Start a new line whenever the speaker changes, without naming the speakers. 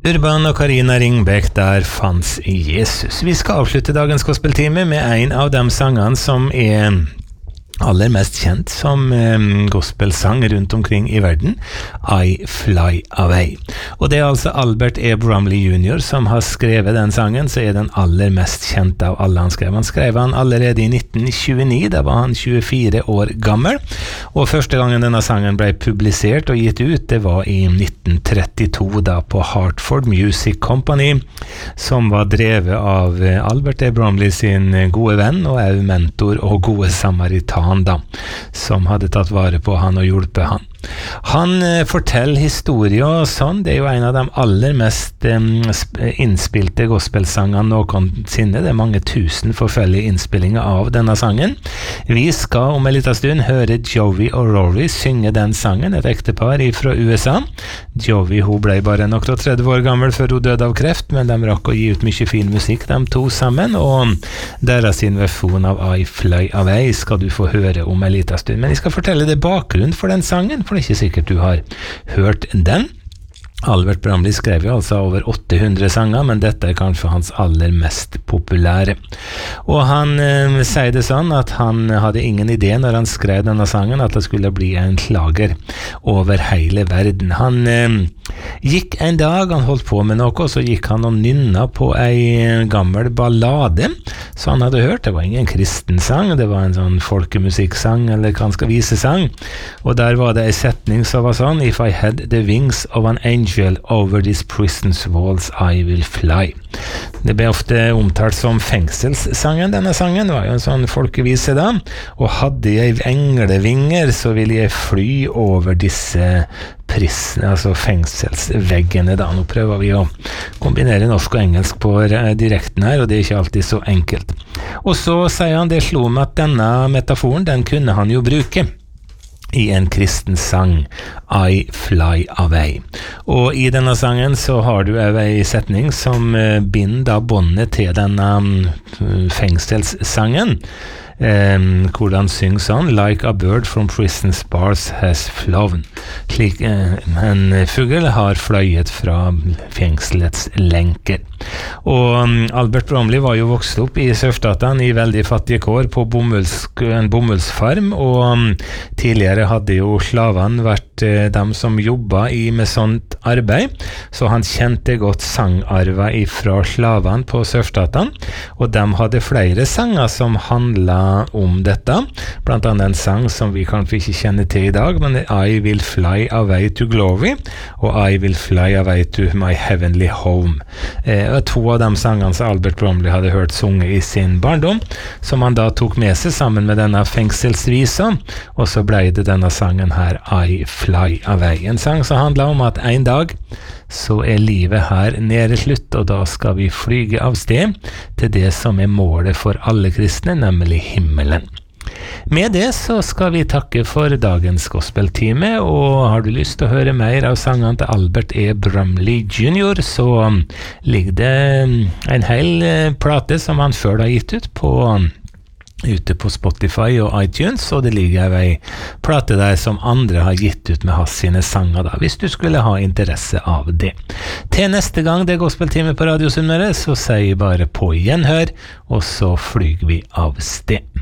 Urban og Karina Ringbæk, der fanns Jesus. Vi skal avslutte dagens gospeltime med en av de sangene som aller mest kjent som gospelsang rundt omkring i verden, I Fly Away. Og det altså Albert E. Bromley Jr. som har skrevet den sangen, så den aller mest kjent av alle han skrev. Han skrev han allerede i 1929, da var han 24 år gammel, og første gangen denne sangen ble publisert og gitt ut, det var i 1932 da på Hartford Music Company, som var drevet av Albert E. Bromley sin gode venn og mentor og gode samaritan da, som hadde tatt vare på han og hjulpet han. Han forteller historier og sånn, det jo en av de aller mest innspilte gospelsangene noensinne, det mange tusen forskjellige innspillinger av denne sangen. Vi skal om en liten stund høre Jovi og Rory synge den sangen, et ektepar fra USA. Jovi, hun ble bare nok 30 år gammel før hun døde av kreft, men de rakk å gi ut mye fin musikk, de to sammen, og deres versjon av I Fly Away skal du få høre om en liten stund. Men jeg skal fortelle deg bakgrunnen for den sangen, for det er ikke sikkert du har hørt den. Albert Bromley skrev jo altså over 800 sanger, men dette er kanskje hans aller mest populære. Og han sier det sånn at han hadde ingen idé når han skrev denne sangen at det skulle bli en slager over hele verden. Han gikk en dag, han holdt på med noe, og så gikk han og nynna på en gammel ballade, så han hadde hørt, det var ingen kristen sang, det var en sånn folkemusikksang, eller kanskje visesang, og der var det en setning som var sånn, If I had the wings of an angel over this prison's walls, I will fly. Det ble ofte omtalt som fengselssangen, denne sangen, det var jo en sånn folkevise da, og hadde jeg englevinger, så ville jeg fly over disse altså fengselsveggene da. Nå prøver vi å kombinere norsk og engelsk på direkten her, og det er ikke alltid så enkelt. Og så sier han, det slo meg at denne metaforen, den kunne han jo bruke i en kristen sang, I Fly Away. Og i denne sangen så har du en setning som binder båndet til denne fengselssangen, hvordan synger sånn, Like a bird from prison's bars has flown. Slik en fugl har fløyet fra fengselets lenker. Og Albert Bromley var jo vokst opp i Sørstatene i veldig fattige kår på en bomullsfarm, og tidligere hadde jo slavene vært dem som jobbet med sånt arbeid, så han kjente godt sangarva ifra slavene på Sørstatene, og de hadde flere sanger som handlet om dette, blant annet en sang som vi kanskje ikke kjenner til i dag, men I Will Fly Away to Glory, og I Will Fly Away to My Heavenly Home. To av de sangene som Albert Bromley hadde hørt sunge i sin barndom, som han da tok med seg sammen med denne fengselsvisa, og så ble det denne sangen her, I Fly Away. En sang som handler om at en dag så livet her nede slutt, og da skal vi flyge av sted til det som målet for alle kristne, nemlig himmelen. Med det så skal vi takke for dagens gospeltime, og har du lyst til å høre mer av sangene til Albert E. Bromley Jr., så ligger det en hel plate som han selv har gitt ut ute på Spotify og iTunes, og det ligger en plate der som andre har gitt ut med hans sine sanger da, hvis du skulle ha interesse av det. Til neste gang det er gospeltime på Radio Sunnmøre, så sier jeg bare på gjenhør, og så flyger vi av sted.